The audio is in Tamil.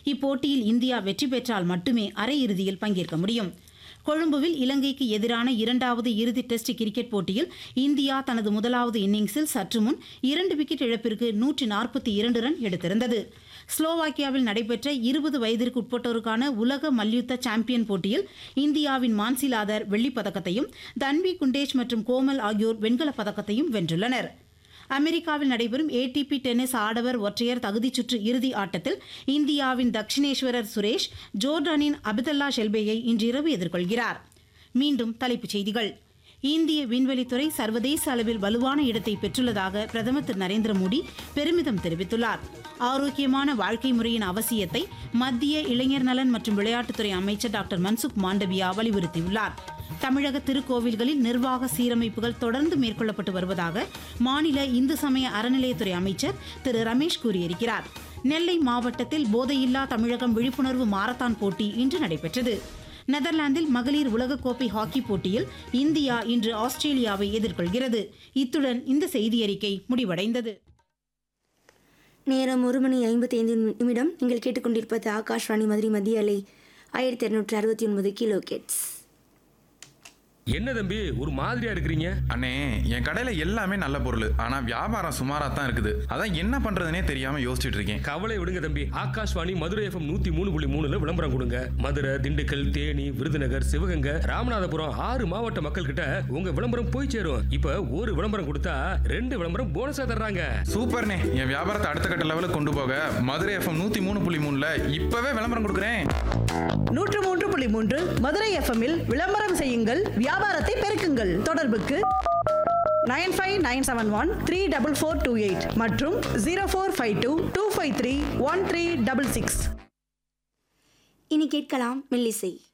இப்போட்டியில் இந்தியா வெற்றி பெற்றால் மட்டுமே அரையிறுதியில் பங்கேற்க முடியும். கொழும்புவில் இலங்கைக்கு எதிரான இரண்டாவது இறுதி டெஸ்ட் கிரிக்கெட் போட்டியில் இந்தியா தனது முதலாவது இன்னிங்ஸில் சற்று முன் 2 விக்கெட் இழப்பிற்கு 142 ரன் எடுத்திருந்தது. ஸ்லோவாக்கியாவில் நடைபெற்ற 20 வயதிற்கு உட்பட்டோருக்கான உலக மல்யுத்த சாம்பியன் போட்டியில் இந்தியாவின் மான்சி லாதர் வெள்ளிப் பதக்கத்தையும், தன்வி குண்டேஷ் மற்றும் கோமல் ஆகியோர் வெண்கலப் பதக்கத்தையும் வென்றுள்ளனர். அமெரிக்காவில் நடைபெறும் ஏடிபி டென்னிஸ் ஆடவர் ஒற்றையர் தகுதிச்சுற்று இறுதி ஆட்டத்தில் இந்தியாவின் தக்ஷினேஸ்வரர் சுரேஷ் ஜோர்டானின் அபிதல்லா ஷெல்பேயை இன்றிரவு எதிர்கொள்கிறார். மீண்டும் தலைப்புச் செய்திகள். இந்திய விண்வெளித்துறை சர்வதேச அளவில் வலுவான இடத்தை பெற்றுள்ளதாக பிரதமர் திரு நரேந்திர மோடி பெருமிதம் தெரிவித்துள்ளார். ஆரோக்கியமான வாழ்க்கை முறையின் அவசியத்தை மத்திய இளைஞர் நலன் மற்றும் விளையாட்டுத்துறை அமைச்சர் டாக்டர் மன்சுக் மாண்டவியா வலியுறுத்தியுள்ளார். தமிழக திருக்கோவில்களில் நிர்வாக சீரமைப்புகள் தொடர்ந்து மேற்கொள்ளப்பட்டு வருவதாக மாநில இந்து சமய அறநிலையத்துறை அமைச்சர் திரு ரமேஷ் கூறியிருக்கிறார். நெல்லை மாவட்டத்தில் போதையில்லா தமிழகம் விழிப்புணர்வு மாரத்தான் போட்டி இன்று நடைபெற்றது. நெதர்லாந்தில் மகளிர் உலகக்கோப்பை ஹாக்கி போட்டியில் இந்தியா இன்று ஆஸ்திரேலியாவை எதிர்கொள்கிறது. இத்துடன் இந்த செய்தியறிக்கை முடிவடைந்தது. நேரம் 1:55 நீங்கள் கேட்டுக்கொண்டிருப்பது ஆகாஷ்வாணி மதுரை மத்திய அலை 1269 கிலோ ஹெர்ட்ஸ். என்ன தம்பி ஒரு மாதிரியா இருக்கிறீங்க? அண்ணே, என் கடையில எல்லாமே நல்ல பொருள், ஆனா வியாபாரம் சுமாரா தான் இருக்குது. அதான் என்ன பண்றதுனே தெரியாம யோசிச்சுட்டு இருக்கேன். கவலை விடுங்க தம்பி, ஆகாஷ்வாணி மதுரை FM 103.3 விளம்பரம் கொடுங்க. மதுரை, திண்டுக்கல், தேனி, விருதுநகர், சிவகங்கை, ராமநாதபுரம் 6 மாவட்ட மக்கள் கிட்ட உங்க விளம்பரம் போய் சேரும். இப்ப ஒரு விளம்பரம் கொடுத்தா 2 விளம்பரம் போனஸா தர்றாங்க. சூப்பர்ண்ணே, என் வியாபாரத்தை அடுத்த கட்ட லெவலுக்கு கொண்டு போக மதுரை FM 103.3 இப்பவே விளம்பரம் கொடுக்குறேன். 103.3 மதுரை எஃப்எம்மில் விளம்பரம் செய்யுங்கள், வியாபாரத்தை பெருக்குங்கள். தொடர்புக்கு 9597134428 மற்றும் 0452253136. இனி கேட்கலாம் மெல்லிசை.